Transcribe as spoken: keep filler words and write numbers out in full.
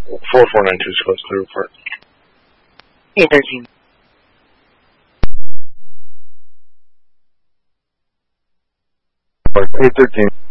four four nine two, Coast Clear report. eight thirteen. eight thirteen.